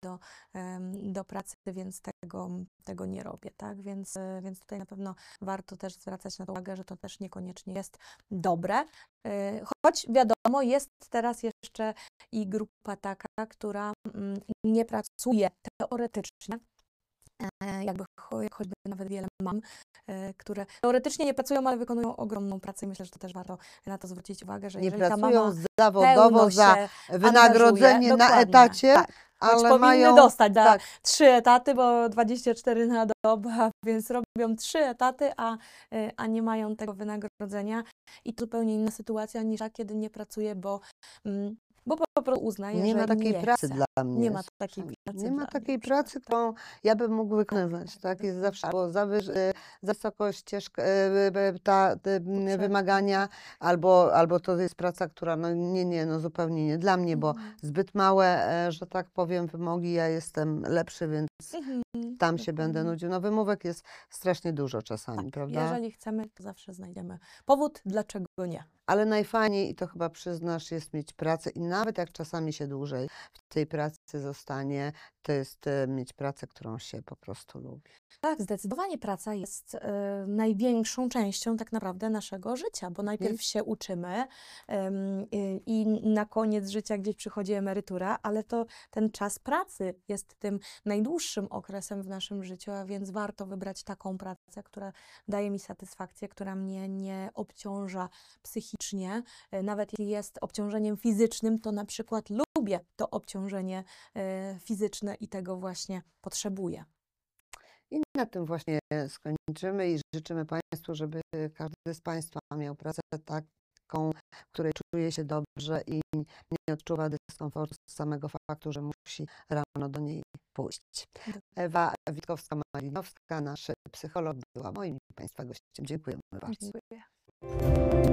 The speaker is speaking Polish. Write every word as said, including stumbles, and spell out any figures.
do, do pracy, więc tego, tego nie robię, tak? Więc, więc tutaj na pewno warto też zwracać na to uwagę, że to też niekoniecznie jest dobre. Choć wiadomo, jest teraz jeszcze i grupa taka, która nie pracuje teoretycznie, jakby choćby nawet wiele mam, które teoretycznie nie pracują, ale wykonują ogromną pracę i myślę, że to też warto na to zwrócić uwagę, że Nie jeżeli ta pracują mama zawodowo za wynagrodzenie angażuje, na etacie, tak. Choć ale powinny mają dostać na tak. trzy etaty, bo dwadzieścia cztery na dobę, więc robią trzy etaty, a, a nie mają tego wynagrodzenia. I to zupełnie inna sytuacja niż ta, kiedy nie pracuje, bo, bo po prostu uznaje, Nie że ma takiej nie pracy chce. dla mnie. Nie ma takiej pracy Nie ma dla takiej mnie, pracy, którą ja bym mógł wykonywać. Tak, tak jest zawsze albo za, wyż, za wysoko ścieżka, ta, te wymagania, albo, albo to jest praca, która no nie, nie, no zupełnie nie dla mnie, bo Mhm. zbyt małe, że tak powiem, wymogi, ja jestem lepszy, więc Mhm. tam się Dokładnie. będę nudził. No wymówek jest strasznie dużo czasami, Tak, prawda? jeżeli chcemy, to zawsze znajdziemy powód, dlaczego nie. Ale najfajniej, i to chyba przyznasz, jest mieć pracę i nawet jak czasami się dłużej w tej pracy zostanie, to jest mieć pracę, którą się po prostu lubi. Tak, zdecydowanie praca jest y, największą częścią tak naprawdę naszego życia, bo najpierw I... się uczymy y, y, i na koniec życia gdzieś przychodzi emerytura, ale to ten czas pracy jest tym najdłuższym okresem w naszym życiu, a więc warto wybrać taką pracę, która daje mi satysfakcję, która mnie nie obciąża psychicznie. Y, nawet jeśli jest obciążeniem fizycznym, to na przykład lubię to obciążenie y, fizyczne i tego właśnie potrzebuję. I na tym właśnie skończymy i życzymy Państwu, żeby każdy z Państwa miał pracę taką, w której czuje się dobrze i nie odczuwa dyskomfortu z samego faktu, że musi rano do niej pójść. Ewa Witkowska-Malinowska, nasz psycholog, była moim i Państwa gościem. Dziękujemy bardzo. Dziękuję.